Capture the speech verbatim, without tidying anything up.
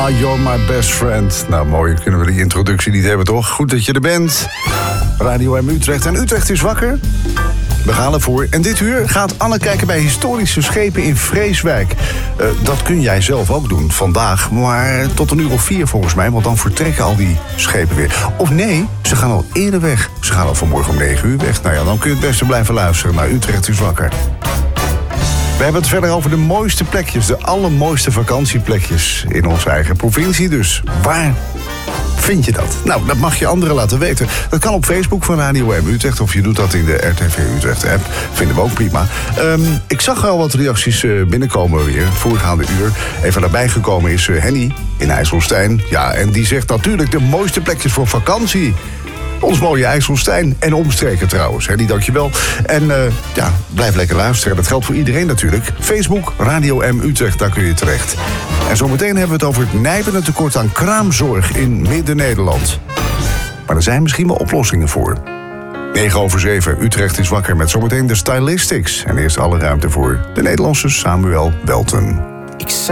Ah, you're my best friend. Nou, mooi, kunnen we die introductie niet hebben, toch? Goed dat je er bent. Radio M Utrecht. En Utrecht is wakker. We gaan ervoor. En dit uur gaat Anne kijken bij historische schepen in Vreeswijk. Uh, dat kun jij zelf ook doen vandaag. Maar tot een uur of vier volgens mij. Want dan vertrekken al die schepen weer. Of nee, ze gaan al eerder weg. Ze gaan al vanmorgen om negen uur weg. Nou ja, dan kun je het beste blijven luisteren naar Utrecht is wakker. We hebben het verder over de mooiste plekjes. De allermooiste vakantieplekjes in onze eigen provincie. Dus waar vind je dat? Nou, dat mag je anderen laten weten. Dat kan op Facebook van Radio M Utrecht. Of je doet dat in de R T V Utrecht app. Vinden we ook prima. Um, ik zag al wat reacties uh, binnenkomen weer. Voorgaande uur. Even daarbij gekomen is uh, Henny in IJsselstein. Ja, en die zegt natuurlijk de mooiste plekjes voor vakantie. Ons mooie IJsselstein en omstreken trouwens. Henny, dankjewel. En uh, ja, blijf lekker luisteren. Dat geldt voor iedereen natuurlijk. Facebook, Radio M Utrecht, daar kun je terecht. En zometeen hebben we het over het nijpende tekort aan kraamzorg in Midden-Nederland. Maar er zijn misschien wel oplossingen voor. negen over zeven, Utrecht is wakker met zometeen de Stylistics. En eerst alle ruimte voor de Nederlandse Samuel Welten. Ik